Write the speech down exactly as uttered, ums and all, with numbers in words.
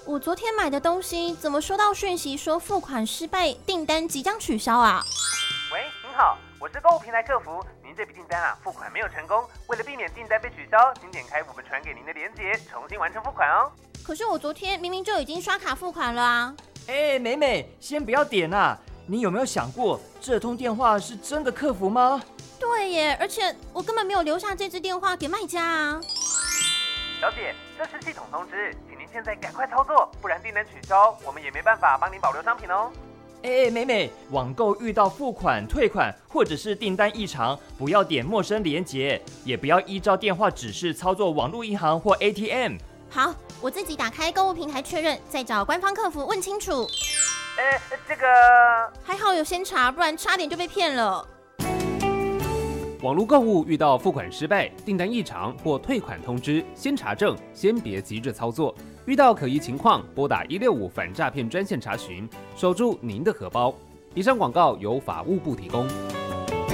我昨天买的东西怎么收到讯息说付款失败，订单即将取消啊？ 喂，您好，我是购物平台客服，您这笔订单啊付款没有成功，为了避免订单被取消，请点开我们传给您的链接，重新完成付款哦。 可是我昨天明明就已经刷卡付款了啊！ 哎，美美，先不要点啊！你有没有想过，这通电话是真的客服吗？ 对耶，而且我根本没有留下这支电话给卖家啊！ 小姐，这是系统通知，请您现在赶快操作，不然订单取消，我们也没办法帮您保留商品哦。 哎，美美，网购遇到付款、退款或者是订单异常，不要点陌生连结，也不要依照电话指示操作网络银行或 A T M。 好，我自己打开购物平台确认，再找官方客服问清楚。 呃，这个还好有先查，不然差点就被骗了。 网络购物遇到付款失败、订单异常或退款通知，先查证，先别急着操作。遇到可疑情况，拨打一六五反诈骗专线查询，守住您的荷包。以上广告由法务部提供。